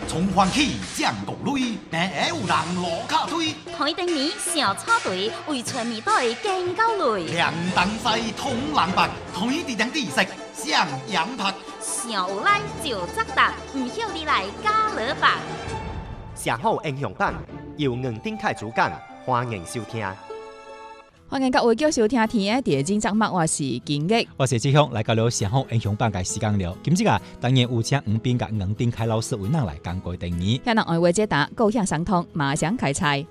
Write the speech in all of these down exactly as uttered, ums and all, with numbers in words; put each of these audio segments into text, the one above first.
從歡喜將國淚，哪有人落卡推？ 台頂面小草堆，為全面隊更高累。 兩燈西通冷白，台地頂地色上陽拍。 上有來就則達，唔曉你來加勒白。 社好英雄版由吳丁凱主講，歡迎收聽。 歡迎各位繼續收聽天嘅第二節目，我是金玉， 我是志雄，來到了社好英雄版嘅時間了。今日啊，當然有請吳斌甲吳丁凱老師為咱來講過定義。 向人愛話解答，高興相通，馬上開菜。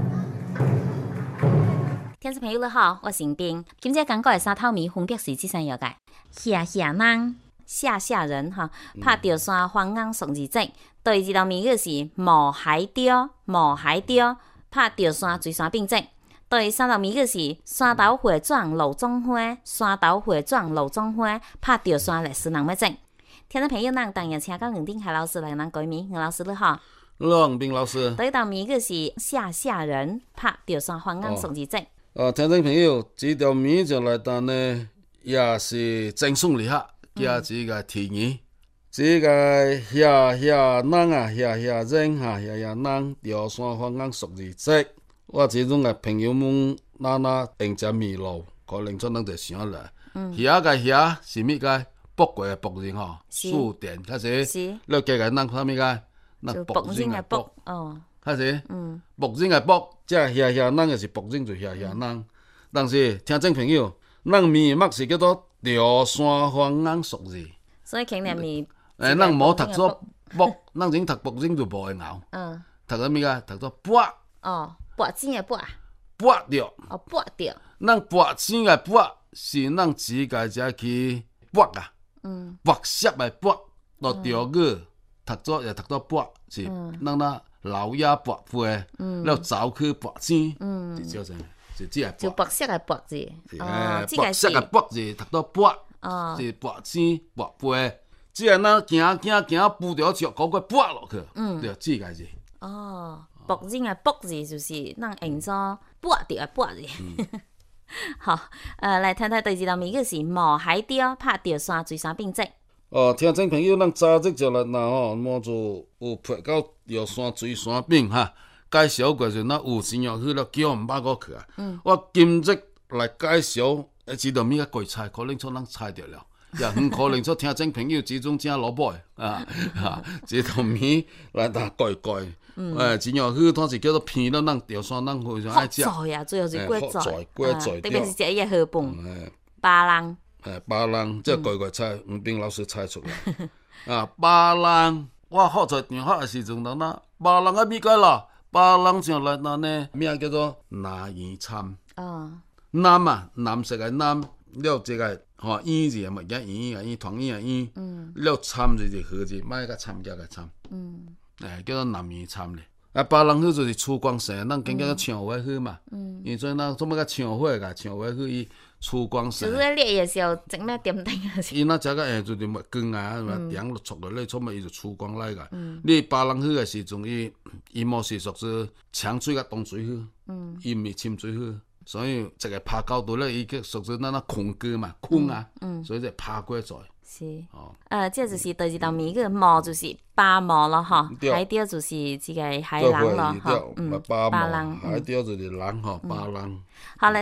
聽眾朋友你好，我是吳斌，今日講過嘅三套謎分別是這三樣嘅：嚇嚇人、嚇嚇人，哈，拍著山翻硬屬二隻。第二道謎語是無海釣，無海釣，拍著山水山並隻。第三道謎語是山頭回轉路中花，山頭回轉路中花，拍著山歷史人物證。聽眾朋友，咱當然請到吳丁凱老師來咱解謎。吳老師你好， 你好，吳斌老師。 第一道謎語是嚇嚇人，拍著山翻硬屬二隻。 哦，聽眾朋友，這道謎就來到呢，也是正數理學加這個題語。這個嚇嚇人啊，嚇嚇人哈，嚇嚇人著山翻硬屬二隻。我這種嘅朋友們，那那並且迷路，可能出能就想來。遐個遐是咩個？卜過嘅卜字吼，數點開始。你記個能看咩個？能卜字嘅卜。哦。開始。嗯。卜字嘅卜，即係遐遐人就是卜字就遐遐人。但是聽眾朋友，咱名目是叫做著山翻硬屬字。 所以肯定咪。 誒，咱冇讀咗卜，咱只讀卜字就無會咬。嗯。讀咗咩個？讀咗卜。哦。 卜字嘅卜， 卜着。哦， 卜着。 咱卜字嘅卜是咱自家只去卜啊，嗯，卜筧嘅卜，落條語讀咗又讀咗卜，是咱那老爺卜會，了走去卜字，嗯，就叫做就只係就卜筧嘅卜字， 哦，卜筧嘅卜字讀到卜，哦，是卜字卜會，只係咱行行行步條橋嗰個卜落去，嗯，就自家字， 哦。卜字嘅卜字就是咱用作卜着嘅卜字。好，誒、呃，來睇睇第二道謎語是無海釣，拍著山水山並隻。 哦，聽眾朋友，咱早即就來嗱吼，麼就有拍到著山水山並哈，介紹過就那有錢又去了，叫唔捌過去啊。嗯、我今日來介紹，誒，這道謎嘅鬼猜，可能出咱猜着了。也很可能出聽眾朋友之中正老輩啊，啊，這道謎來打改改，誒，真有好多是叫做偏了，咱條山咱非常愛食。 好在啊，最後是貴在， 貴在， 特別是這一個好飯，巴郎。 誒，巴郎，即係改改猜，吳斌老師猜出來。啊，巴郎，我學在電學嘅時陣，咱那巴郎喺邊個啦？巴郎就來到呢，名叫做拿魚參。哦。南啊，藍色嘅南，了這個。吼，魚字啊，物件魚啊，魚團魚啊魚，了參就是河字，買個參加個參，誒叫做南魚參咧。啊，別人去就是曙光社，咱更加個搶花去嘛，因為咱做乜個搶花個搶花去伊曙光社。 就是咧嘅時候整咩點燈啊？ 伊那只個誒就是物光啊，物點落出來咧，做乜伊就曙光來個。你別人去個時陣，伊伊冇是屬是搶水個凍水去，伊唔係浸水去。所以這個爬高度咧，伊個屬於咱那空格嘛，空啊，嗯嗯、所以就爬過在。是。哦。呃，這就是第二道謎語，毛就是巴毛咯，哈。海釣就是這個海狼咯，哈。嗯。巴毛。海釣就是狼，哈，巴狼。好，嚟